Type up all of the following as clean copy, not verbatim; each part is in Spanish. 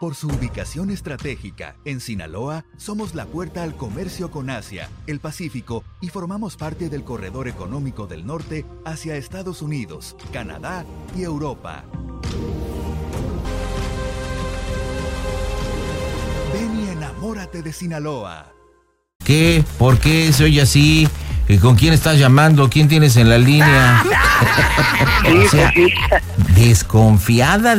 Por su ubicación estratégica, en Sinaloa, somos la puerta al comercio con Asia, el Pacífico y formamos parte del corredor económico del norte hacia Estados Unidos, Canadá y Europa. Ven y enamórate de Sinaloa. ¿Qué? ¿Por qué se oye así? ¿Con quién estás llamando? ¿Quién tienes en la línea? O sea, desconfiada.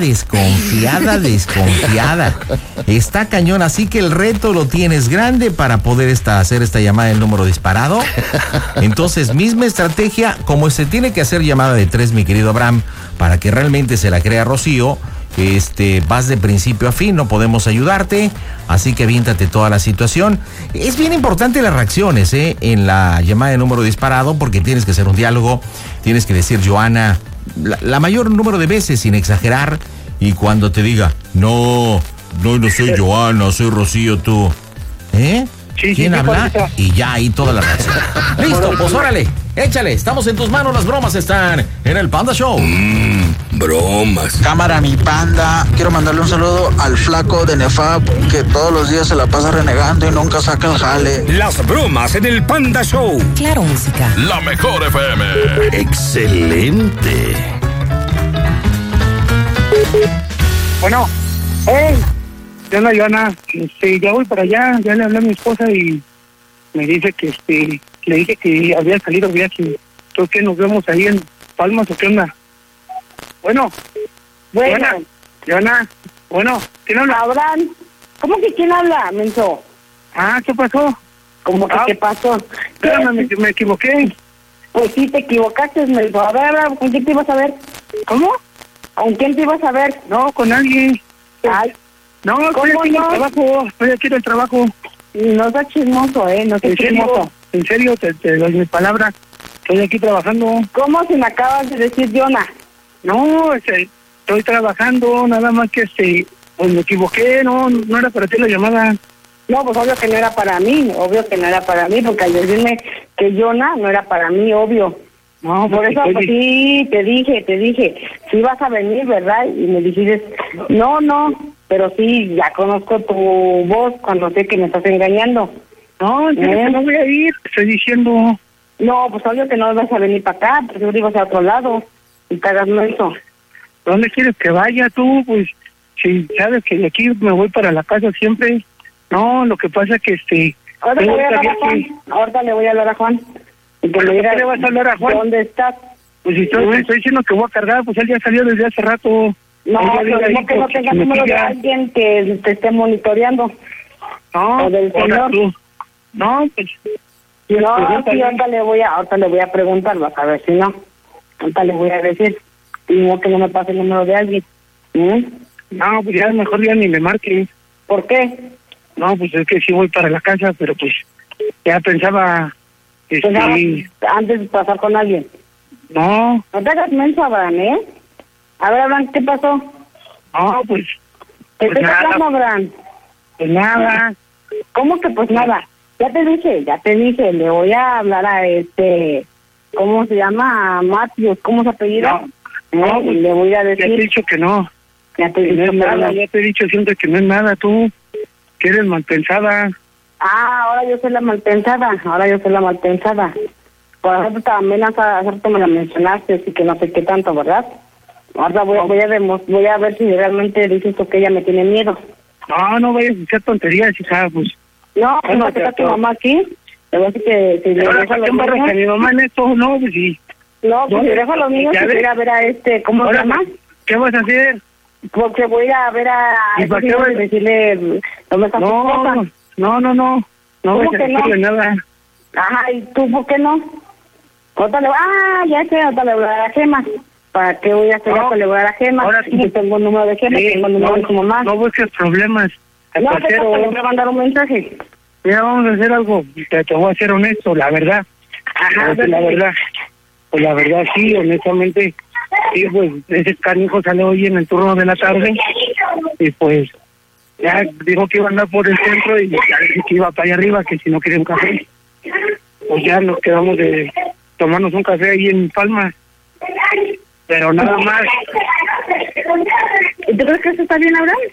Está cañón, así que el reto lo tienes grande para poder hacer esta llamada en número disparado. Entonces, misma estrategia, como se tiene que hacer llamada de 3, mi querido Abraham, para que realmente se la crea Rocío. Vas de principio a fin, no podemos ayudarte, así que aviéntate toda la situación. Es bien importante las reacciones, en la llamada de número disparado, porque tienes que hacer un diálogo, tienes que decir Joana la mayor número de veces sin exagerar, y cuando te diga, no soy Joana, soy Rocío, tú, ¿quién habla? Y ya ahí toda la reacción. Listo, pues órale, échale, estamos en tus manos, las bromas están en el Panda Show. Bromas. Cámara, mi panda. Quiero mandarle un saludo al flaco de Nefab, que todos los días se la pasa renegando y nunca saca el jale. Las bromas en el Panda Show. Claro, música. La mejor FM. Excelente. Bueno. ¡Hey! ¿Qué onda, Joana? Ya voy para allá. Ya le hablé a mi esposa y me dice que le dije que había salido viaje. Entonces, ¿qué? ¿Nos vemos ahí en Palmas o qué onda? Bueno. Joana, bueno, ¿quién habla? Abraham, ¿cómo que quién habla, menso? ¿Qué pasó? ¿Cómo que qué pasó? Espérame, me equivoqué. Pues sí, te equivocaste, menso. A ver, ¿con quién te ibas a ver? ¿Cómo? ¿Con quién te ibas a ver? No, con alguien. Ay. No, estoy aquí en el trabajo. Estoy aquí en el trabajo. No seas chismoso, no seas chismoso. En serio, te doy mi palabra. Estoy aquí trabajando. ¿Cómo si me acabas de decir, Joana? No, estoy trabajando, nada más que pues me equivoqué, no era para ti la llamada. No, pues obvio que no era para mí, porque al decirme que Joana no era para mí, obvio. No, por eso pues sí, te dije, sí vas a venir, ¿verdad? Y me dijiste, no, pero sí, ya conozco tu voz cuando sé que me estás engañando. No, no voy a ir, estoy diciendo. No, pues obvio que no vas a venir para acá, porque yo digo hacia otro lado. Y te hagas eso. ¿Dónde quieres que vaya tú? Pues, si sabes que de aquí me voy para la casa siempre. No, lo que pasa es que Ahorita le voy a hablar a Juan. Y que me diga, ¿qué le vas a hablar a Juan? ¿Dónde estás? Pues si estoy diciendo que voy a cargar, pues él ya salió desde hace rato. No, pero no que no tenga número de alguien que te esté monitoreando. No, o del señor. No, pues... No, sí, ahorita le voy a preguntar, vas a ver si no. Ahorita le voy a decir, y no que no me pase el número de alguien. No, pues ya mejor ya ni le marque. ¿Por qué? No, pues es que sí voy para la casa, pero pues ya pensaba... antes de pasar con alguien. No. No te hagas menso, Abraham, A ver, Abraham, ¿qué pasó? No, pues... ¿Qué te está pasando, Abraham? Pues nada. ¿Cómo que pues nada? Ya te dije, le voy a hablar a ¿cómo se llama? Matthews, ¿cómo se apellida? No, le voy a decir. Ya te he dicho que no. Ya te he dicho que no es nada, ya te he dicho siempre que no es nada, tú, que eres mal pensada. Ahora yo soy la mal pensada. Por ejemplo, también hace rato me la mencionaste, así que no sé qué tanto, ¿verdad? Ahora voy a ver si realmente dices tú que ella me tiene miedo. No vayas a hacer tonterías, hija, pues. No, ¿cómo está tu mamá aquí? Le voy a decir que si le dejo a los niños... mi mamá en esto? No, pues sí. No, pues si le dejo a los niños y voy a ir a ver a ¿cómo se llama? ¿Qué vas a hacer? Porque voy a ir a ver a... ¿Y para qué vas a decirle... ¿Dónde está tu esposa? No. No ¿cómo voy a decirle nada. Ajá, ¿y tú por qué no? Ya sé, ahorita le voy a dar a Gema. ¿Para qué voy a hacer esto? Le voy a dar a Gema. Ahora sí. Tengo el número de Gema, tengo el número de su mamá. No busques problemas. No, te voy a mandar un mensaje. Mira, vamos a hacer algo. Te voy a ser honesto, la verdad. Ajá. La verdad. Pues la verdad, sí, honestamente. Sí, pues ese canijo salió hoy en el turno de la tarde. Y pues ya dijo que iba a andar por el centro y ya dije que iba para allá arriba, que si no quería un café. Pues ya nos quedamos de tomarnos un café ahí en Palma. Pero nada más. ¿Y tú crees que eso está bien, Abraham?